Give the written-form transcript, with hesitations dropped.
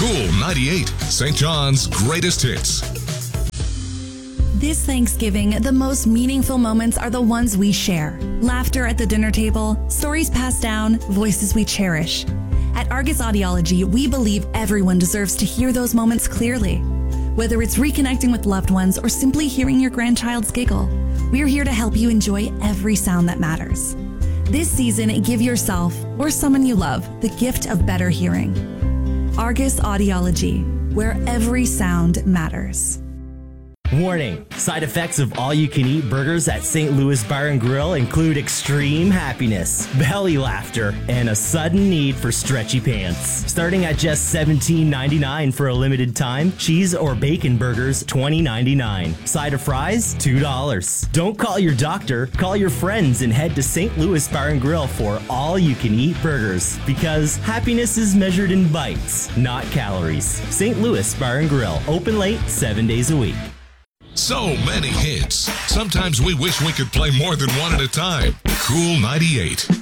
Cool 98, St. John's greatest hits. This Thanksgiving, the most meaningful moments are the ones we share. Laughter at the dinner table, stories passed down, voices we cherish. At Argus Audiology, we believe everyone deserves to hear those moments clearly. Whether it's reconnecting with loved ones or simply hearing your grandchild's giggle, we're here to help you enjoy every sound that matters. This season, give yourself or someone you love the gift of better hearing. Argus Audiology, where every sound matters. Warning, side effects of all-you-can-eat burgers at St. Louis Bar and Grill include extreme happiness, belly laughter, and a sudden need for stretchy pants. Starting at just $17.99 for a limited time, cheese or bacon burgers $20.99. Side of fries $2. Don't call your doctor, call your friends and head to St. Louis Bar and Grill for all-you-can-eat burgers. Because happiness is measured in bites, not calories. St. Louis Bar and Grill, open late 7 days a week. So many hits. Sometimes we wish we could play more than one at a time. Cool 98.